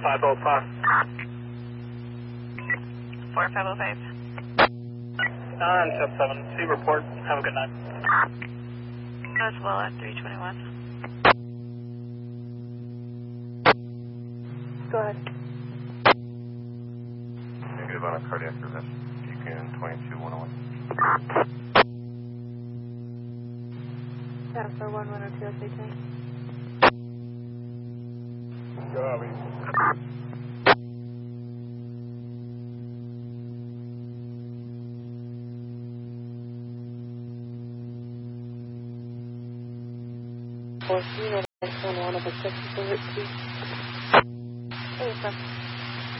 505. 4505. 977. See report. Have a good night. As well at 321. Go ahead. Negative on a cardiac arrest. Deacon 22101. Yeah, for 1102 SA10. Copy. Or 3 1 of the 6 please. Hey,